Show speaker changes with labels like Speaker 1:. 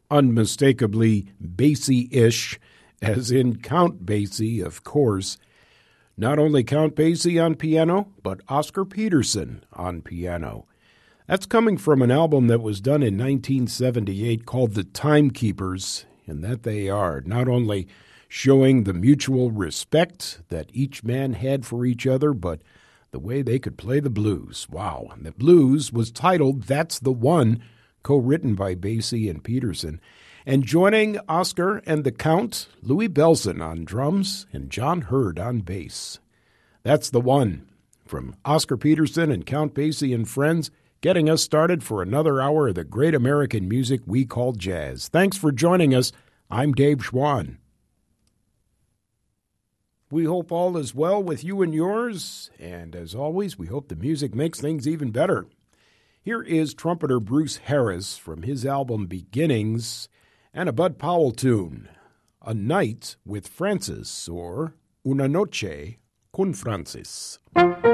Speaker 1: unmistakably Basie-ish, as in Count Basie, of course. Not only Count Basie on piano, but Oscar Peterson on piano. That's coming from an album that was done in 1978 called The Timekeepers, and that they are not only showing the mutual respect that each man had for each other, but the way they could play the blues. Wow. And the blues was titled That's the One, co-written by Basie and Peterson. And joining Oscar and the Count, Louis Bellson on drums and John Hurd on bass. That's the One, from Oscar Peterson and Count Basie and friends, getting us started for another hour of the great American music we call jazz. Thanks for joining us. I'm Dave Schwann. We hope all is well with you and yours, and as always, we hope the music makes things even better. Here is trumpeter Bruce Harris from his album Beginnings, and a Bud Powell tune, A Night with Francis, or Una Noche con Francis.